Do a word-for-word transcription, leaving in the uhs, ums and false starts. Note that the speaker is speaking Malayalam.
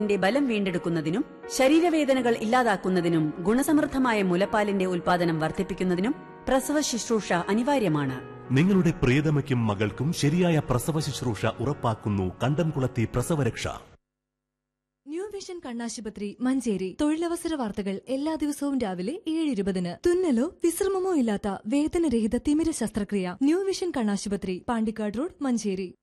ന്റെ ബലം വീണ്ടെടുക്കുന്നതിനും ശരീരവേദനകൾ ഇല്ലാതാക്കുന്നതിനും ഗുണസമൃദ്ധമായ മുലപ്പാലിന്റെ ഉൽപാദനം വർദ്ധിപ്പിക്കുന്നതിനും പ്രസവ ശുശ്രൂഷ അനിവാര്യമാണ്. നിങ്ങളുടെ പ്രിയതമയ്ക്കും മകൾക്കും ശരിയായ പ്രസവ ശുശ്രൂഷ ഉറപ്പാക്കുന്നു കണ്ടംകുളത്തി പ്രസവരക്ഷ. ന്യൂ വിഷൻ കണ്ണാശുപത്രി മഞ്ചേരി. തൊഴിലവസര വാർത്തകൾ എല്ലാ ദിവസവും രാവിലെ ഏഴ് ഇരുപതിന്. തുന്നലോ വിശ്രമമോ ഇല്ലാത്ത വേദനരഹിത തിമിര ശസ്ത്രക്രിയ. ന്യൂ വിഷൻ കണ്ണാശുപത്രി, പാണ്ടിക്കാട് റോഡ്, മഞ്ചേരി.